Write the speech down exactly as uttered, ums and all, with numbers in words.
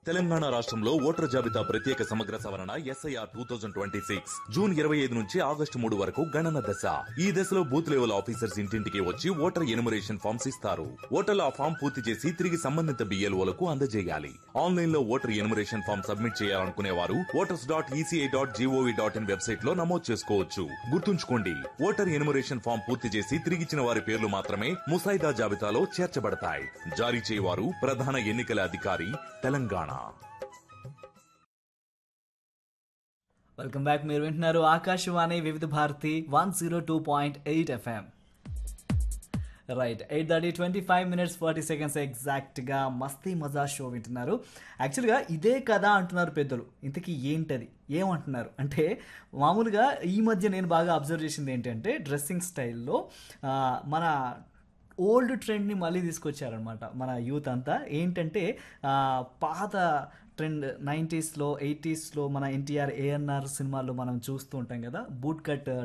తెలంగాణ రాష్ట్రంలో ఓటర్ జాబితా ప్రత్యేక సమగ్ర సవరణ SIR two thousand twenty six June ఇరవై ఐదు నుంచి ఆగస్టు మూడు వరకు గణన దశ. ఈ దశలో బూత్ లెవెల్ ఆఫీసర్స్ ఇంటింటికి వచ్చి ఓటర్ ఎనుమరేషన్ ఫామ్స్ ఇస్తారు. ఓటర్లు ఆ ఫామ్ పూర్తి చేసి తిరిగి సంబంధిత బిఎల్ఓలకు అందజేయాలి. ఆన్లైన్ లో ఓటర్ ఎనుమరేషన్ ఫామ్ సబ్మిట్ చేయాలనుకునే వారు voters dot ECI dot GOV dot in website లో నమోదు చేసుకోవచ్చు. గుర్తుంచుకోండి, ఓటర్ ఎనుమరేషన్ ఫామ్ పూర్తి చేసి తిరిగిచ్చిన వారి పేర్లు మాత్రమే ముసాయిదా జాబితాలో చేర్చబడతాయి. జారీ చేయవారు ప్రధాన ఎన్నికల అధికారి, తెలంగాణ. Welcome back. మీరు వింటున్నారు ఆకాశవాణి వివిధ Bharati one zero two point eight FM. Right, eight thirty twenty five minutes forty seconds ఎగ్జాక్ట్గా మస్తీ మజా షో వింటున్నారు. యాక్చువల్గా ఇదే కదా అంటున్నారు పెద్దలు. ఇంతకీ ఏంటది, ఏమంటున్నారు అంటే, మామూలుగా ఈ మధ్య నేను బాగా అబ్జర్వ్ చేసింది ఏంటంటే, డ్రెస్సింగ్ స్టైల్లో మన ఓల్డ్ ట్రెండ్ని మళ్ళీ తీసుకొచ్చారనమాట మన యూత్ అంతా. ఏంటంటే పాత ట్రెండ్ నైంటీస్లో ఎయిటీస్లో మన ఎన్టీఆర్ ఏఎన్ఆర్ సినిమాల్లో మనం చూస్తూ ఉంటాం కదా, బూట్ కట్